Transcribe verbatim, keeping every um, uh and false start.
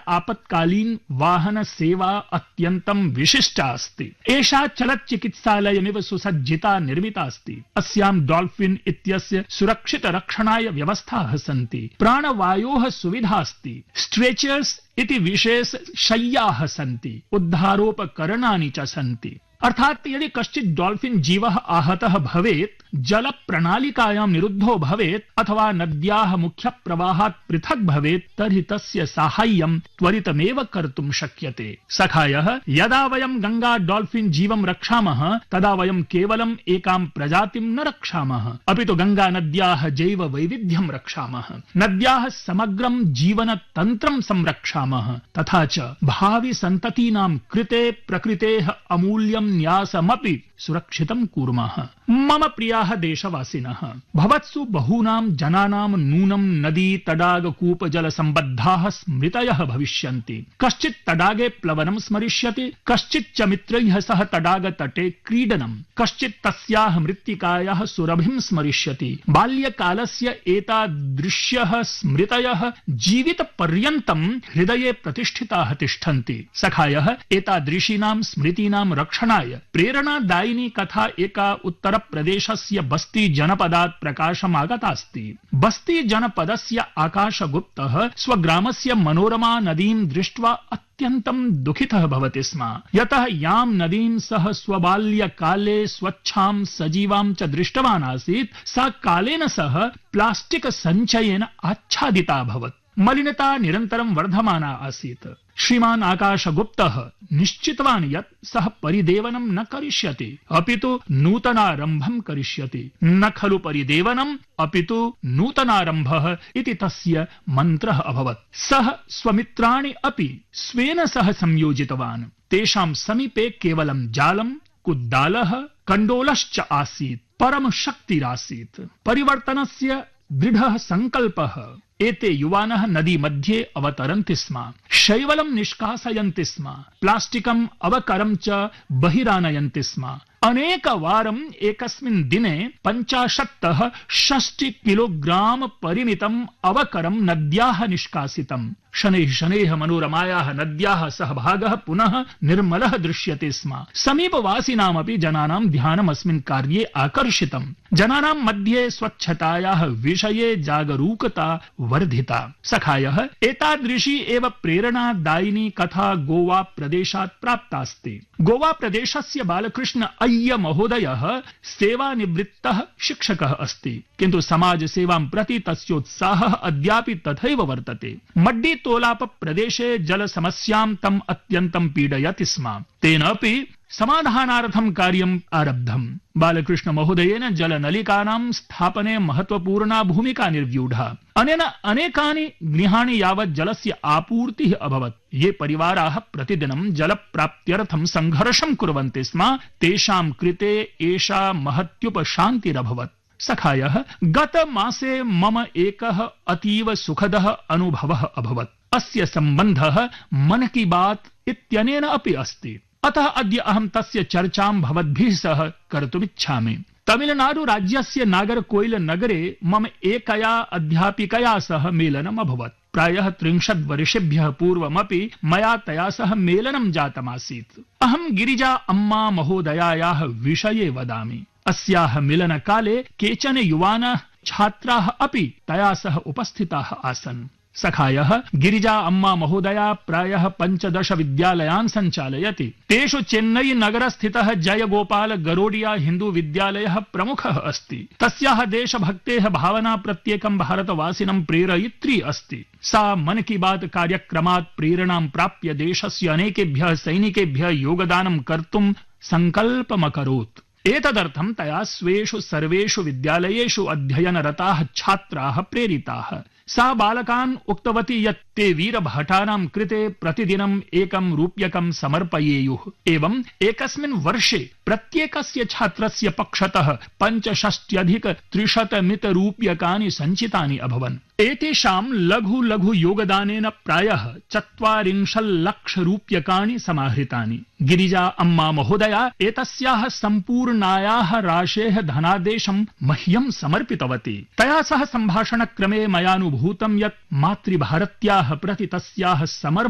आपत्कालीन वाहन सेवा अत्यन्तं विशिष्टा अस्ति। एषा चलच्चिकित्सालयमिव सुसज्जिता निर्मिता अस्ति। अस्यां डॉल्फिन इत्यस्य सुरक्षित रक्षणाय व्यवस्थाः सन्ति। प्राणवायोः सुविधा अस्ति। स्ट्रेचर्स इति विशेष शय्याः सन्ति। उद्धारोपकरणानि च सन्ति। अर्थात यदि कश्चित् डॉल्फिन जीवः आहतः भवेत्, जल प्रणालिकायां निरुद्धो भवेत् अथवा नद्याः मुख्य प्रवाहात् पृथक् भवेत्, तर्हि तस्य साहाय्यं त्वरितमेव कर्तुं शक्यते। सखायः, यदा वयं गंगा डॉल्फिन जीवं रक्षामः तदा वयं केवलम् एकां प्रजातिं न रक्षामः, अपितु गंगा नद्याः जैव वैविध्यं रक्षामः, नद्याः समग्रं जीवन तन्त्रं संरक्षामः, तथा च भावि सन्ततीनां कृते प्रकृतेः अमूल्यं न्यासमपि सुरक्षितं कुर्मः। मम प्रियाः देशवासिनः, भवत्सु बहूनां जनानां नूनं नदी तडाग कूप जल संबद्धाः स्मृतयः भविष्यन्ति। कश्चित् तडागे प्लवनं स्मरिष्यति, कश्चित् च मित्रैः सह तडाग तटे क्रीडनं, कश्चित् तस्याः मृत्तिकायाः सुरभिं स्मरिष्यति। बाल्यकालस्य एतादृश्यः स्मृतयः जीवित पर्यन्तं हृदये प्रतिष्ठिताः तिष्ठन्ति। सखायः, एतादृशीनां स्मृतीनां रक्षणाय प्रेरणादायिनी कथा एका उत्तर प्रदेशस्य बस्ती जनपदात् प्रकाशमागतास्ति। बस्ती जनपदस्य आकाशगुप्तः स्वग्रामस्य मनोरमा नदीं दृष्ट्वा अत्यन्तं दुःखितः भवति स्म। यतः यां नदीं सः स्वबाल्यकाले स्वच्छां सजीवां च दृष्टवान् आसीत्, सा कालेन सह प्लास्टिक सञ्चयेन आच्छादिता अभवत्। मलिनता निरन्तरं वर्धमाना आसीत्। श्रीमान् आकाशगुप्तः निश्चितवान् यत् सः परिदेवनं न करिष्यति, अपितु नूतनारम्भं करिष्यति। न खलु परिदेवनम् अपितु नूतनारम्भः इति तस्य मन्त्रः अभवत्। सः स्वमित्राणि अपि स्वेन सह संयोजितवान्। तेषां समीपे केवलं जालं, कुद्दालः, कण्डोलश्च आसीत्। परम शक्तिरासीत्। परिवर्तनस्य दृढः संकल्पः। एते युवानः नदी मध्ये अवतरन्ति स्म, शैवलं निष्कासयन्ति स्म, प्लास्टिकम् अवकरं च बहिरानयन्ति स्म। अनेकवारम् एकस्मिन् दिने पञ्चाशत्तः षष्टि किलोग्राम परिमितम् अवकरं नद्याः निष्कासितम्। शनैः शनैः मनोरमायाः नद्याः सहभागः पुनः निर्मलः दृश्यते स्म। समीपवासिनामपि जनानां ध्यानम् अस्मिन् कार्ये आकर्षितम्। जनानां मध्ये स्वच्छतायाः विषये जागरूकता वर्धिता। सखायः, एतादृशी एव प्रेरणादायिनी कथा गोवा प्रदेशात् प्राप्तास्ति। गोवा प्रदेशस्य बालकृष्ण अय्य महोदयः सेवानिवृत्तः शिक्षकः अस्ति, किन्तु समाज सेवां प्रति तस्योत्साहः अद्यापि तथैव वर्तते। मड्डी तोलाप प्रदेशे जल समस्यां तम् अत्यन्तं पीडयति स्म। तेन अपि समाधानार्थं कार्यम् आरब्धम्। बालकृष्ण महोदयेन जलनलिकानां स्थापने महत्वपूर्णा भूमिका निर्व्यूढा। अनेन अनेकानि गृहाणि यावत् जलस्य आपूर्तिः अभवत्। ये परिवाराः प्रतिदिनं जलप्राप्त्यर्थं संघर्षं कुर्वन्ति स्म, तेषां कृते एषा महत्युपशान्तिरभवत्। सखायः, गत मासे मम एकः अतीव सुखदः अनुभवः अभवत्। अस्य सम्बन्धः मन की बात इत्यनेन अपि अस्ति। अतः अद्य अहं तस्य चर्चां भवद्भिः सह कर्तुमिच्छामि। तमिलनाडु राज्यस्य नागरकोइल नगरे मम एकया अध्यापिकया सह मेलनम् अभवत्। प्रायः त्रिंशत् वर्षेभ्यः पूर्वमपि मया तया सह मेलनं जातमासीत्। अहं गिरिजा अम्मा महोदयायाः विषये वदामि। अस्याः मिलनकाले केचन युवानः छात्राः अपि तया सह उपस्थिताः आसन्। सखायः, गिरिजा अम्मा महोदया प्रायः पञ्चदश विद्यालयान् सञ्चालयति। तेषु चेन्नई नगरस्थितः जयगोपाल गरोडिया हिन्दू विद्यालयः प्रमुखः अस्ति। तस्याः देशभक्तेः भावना प्रत्येकं भारतवासिनं प्रेरयित्री अस्ति। सा मन की बात कार्यक्रमात् प्रेरणां प्राप्य देशस्य अनेकेभ्यः सैनिकेभ्यः योगदानं कर्तुं सङ्कल्पमकरोत्। एतदर्थं तया स्वेषु सर्वेषु विद्यालयेषु अध्ययनरताः छात्राः प्रेरिताः। सा बालकान् उक्तवती यत् ते वीरभटानां कृते प्रतिदिनम् एकं रूप्यकं समर्पयेयुः। एवं एकस्मिन् वर्षे प्रत्येकस्य छात्रस्य पक्षतः पञ्चषष्ट्यधिक त्रिशतमित रूप्यकाणि सञ्चितानि अभवन्। एतेषां लघु लघु योगदानेन प्रायः चत्वारिंशल्लक्ष रूप्यकाणि समाहृतानि। गिरिजा अम्मा महोदया एतस्याः सम्पूर्णायाः राशेः धनादेशं मह्यं समर्पितवती। तया सह सम्भाषणक्रमे मयानुभूतं यत् मातृभारत्याः प्रति तस्याः समर्पणं